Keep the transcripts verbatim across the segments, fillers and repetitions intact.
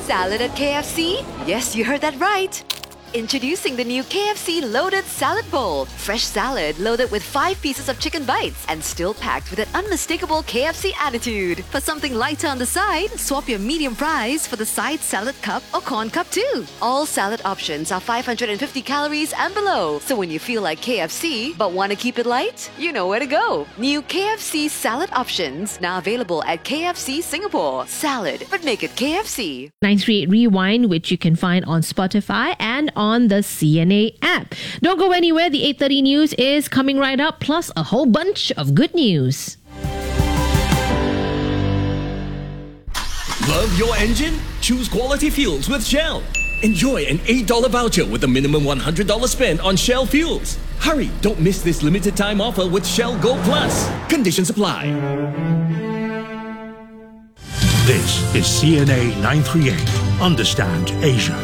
Salad at K F C? Yes, you heard that right. Introducing the new K F C Loaded Salad Bowl. Fresh salad loaded with five pieces of chicken bites and still packed with an unmistakable K F C attitude. For something lighter on the side, swap your medium fries for the side salad cup or corn cup too. All salad options are five hundred fifty calories and below. So when you feel like K F C but want to keep it light, you know where to go. New K F C salad options now available at K F C Singapore. Salad, but make it K F C. nine three eight Rewind, which you can find on Spotify and on the C N A app. Don't go anywhere. The eight thirty news is coming right up, plus a whole bunch of good news. Love your engine? Choose quality fuels with Shell. Enjoy an eight dollars voucher with a minimum one hundred dollars spend on Shell fuels. Hurry, don't miss this limited time offer with Shell Go Plus. Conditions apply. This is C N A nine three eight. Understand Asia.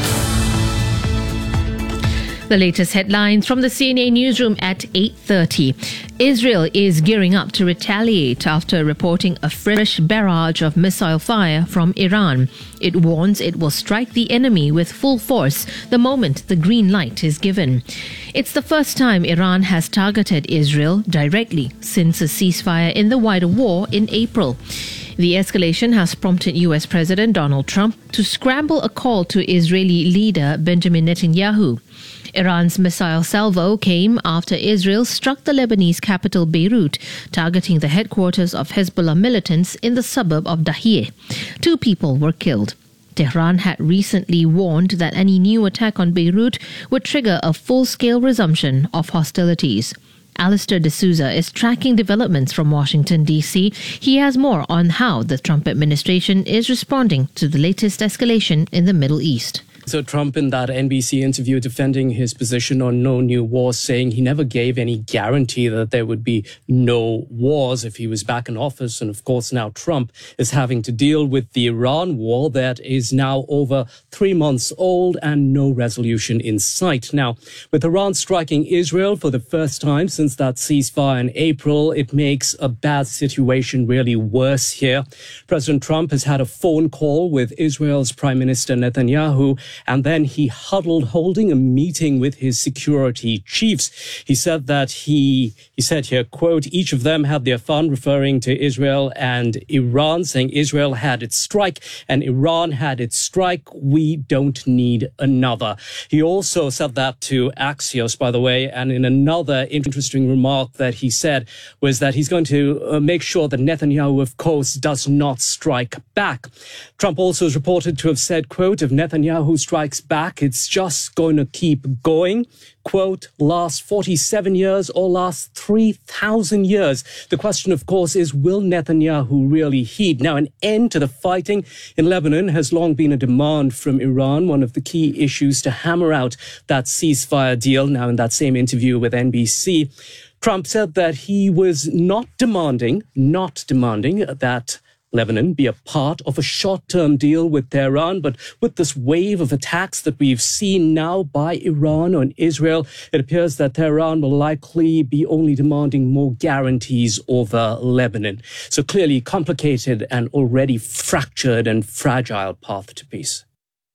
The latest headlines from the C N A newsroom at eight thirty. Israel is gearing up to retaliate after reporting a fresh barrage of missile fire from Iran. It warns it will strike the enemy with full force the moment the green light is given. It's the first time Iran has targeted Israel directly since a ceasefire in the wider war in April. The escalation has prompted U S President Donald Trump to scramble a call to Israeli leader Benjamin Netanyahu. Iran's missile salvo came after Israel struck the Lebanese capital Beirut, targeting the headquarters of Hezbollah militants in the suburb of Dahiyeh. Two people were killed. Tehran had recently warned that any new attack on Beirut would trigger a full-scale resumption of hostilities. Alistair D'Souza is tracking developments from Washington, D C. He has more on how the Trump administration is responding to the latest escalation in the Middle East. So Trump, in that N B C interview defending his position on no new wars, saying he never gave any guarantee that there would be no wars if he was back in office. And of course, now Trump is having to deal with the Iran war that is now over three months old and no resolution in sight. Now, with Iran striking Israel for the first time since that ceasefire in April, it makes a bad situation really worse here. President Trump has had a phone call with Israel's Prime Minister Netanyahu, and then he huddled holding a meeting with his security chiefs. He said that he, he said here, quote, each of them had their fun, referring to Israel and Iran, saying Israel had its strike and Iran had its strike. We don't need another. He also said that to Axios, by the way, and in another interesting remark that he said was that he's going to uh, make sure that Netanyahu, of course, does not strike back. Trump also is reported to have said, quote, if Netanyahu strikes back, it's just going to keep going. Quote, last forty-seven years or last three thousand years. The question, of course, is will Netanyahu really heed? Now, an end to the fighting in Lebanon has long been a demand from Iran, one of the key issues to hammer out that ceasefire deal. Now, in that same interview with N B C, Trump said that he was not demanding, not demanding that Lebanon be a part of a short-term deal with Tehran, but with this wave of attacks that we've seen now by Iran on Israel, it appears that Tehran will likely be only demanding more guarantees over Lebanon. So clearly complicated and already fractured and fragile path to peace.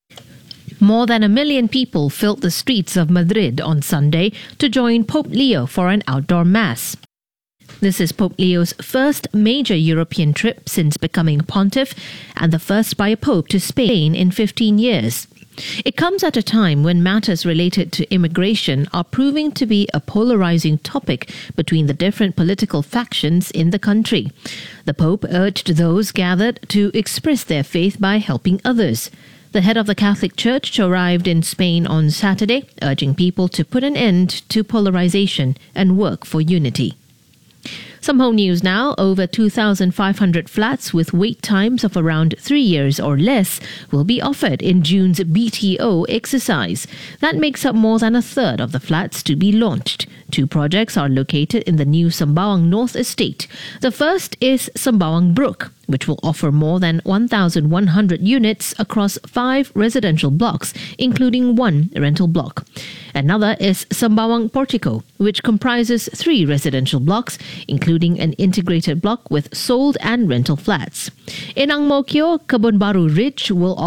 More than a million people filled the streets of Madrid on Sunday to join Pope Leo for an outdoor mass. This is Pope Leo's first major European trip since becoming pontiff and the first by a pope to Spain in fifteen years. It comes at a time when matters related to immigration are proving to be a polarizing topic between the different political factions in the country. The Pope urged those gathered to express their faith by helping others. The head of the Catholic Church arrived in Spain on Saturday, urging people to put an end to polarization and work for unity. Some home news now. Over two thousand five hundred flats with wait times of around three years or less will be offered in June's B T O exercise. That makes up more than a third of the flats to be launched. Two projects are located in the new Sembawang North Estate. The first is Sembawang Brook, which will offer more than one thousand one hundred units across five residential blocks, including one rental block. Another is Sembawang Portico, which comprises three residential blocks, including an integrated block with sold and rental flats. In Ang Mo Kio, Kebun Baru Ridge will